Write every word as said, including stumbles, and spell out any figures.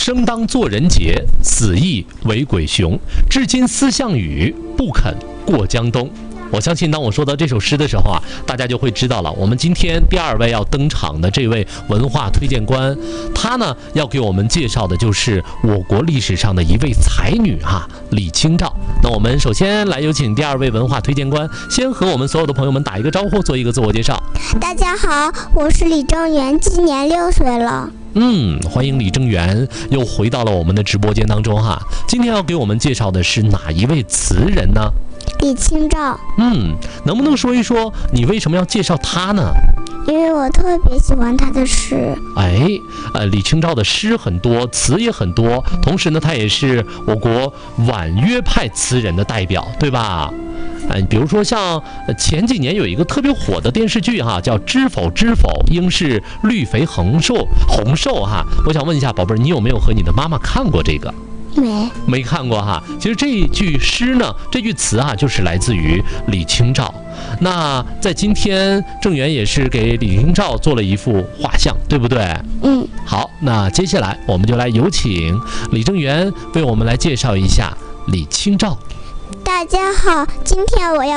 生当作人杰，死亦为鬼雄。至今思项羽，不肯过江东。我相信当我说到这首诗的时候啊，大家就会知道了，我们今天第二位要登场的这位文化推荐官，他呢要给我们介绍的就是我国历史上的一位才女哈、啊，李清照。那我们首先来有请第二位文化推荐官，先和我们所有的朋友们打一个招呼，做一个自我介绍。 大家好，我是李正元，今年六岁了。 嗯，欢迎李正元又回到了我们的直播间当中哈。今天要给我们介绍的是哪一位词人呢？ 李清照。 嗯，能不能说一说你为什么要介绍她呢？ 因为我特别喜欢她的诗。 哎，呃，李清照的诗很多，词也很多，同时呢，她也是我国婉约派词人的代表，对吧？嗯，比如说像前几年有一个特别火的电视剧哈，叫《知否知否，应是绿肥红瘦红瘦》哈。我想问一下宝贝儿，你有没有和你的妈妈看过这个？ 没没看过哈。其实这句诗呢，这句词啊，就是来自于李清照。那在今天，郑源也是给李清照做了一幅画像，对不对？ 嗯。 好，那接下来我们就来有请李正元为我们来介绍一下李清照。 大家好，今天我要